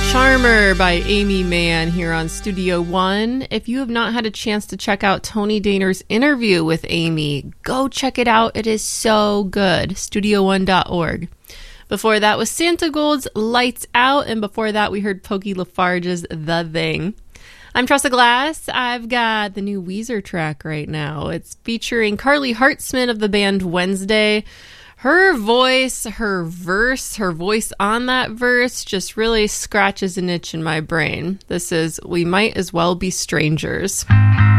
Charmer by Amy Mann here on Studio One. If you have not had a chance to check out Tony Dahner's interview with Amy, go check it out. It is so good. StudioOne.org. Before that was Santa Gold's Lights Out, and before that we heard Pokey LaFarge's The Thing. I'm Tressa Glass. I've got the new Weezer track right now. It's featuring Carly Hartzman of the band Wednesday. Her voice, her voice on that verse just really scratches an itch in my brain. This is We Might As Well Be Strangers.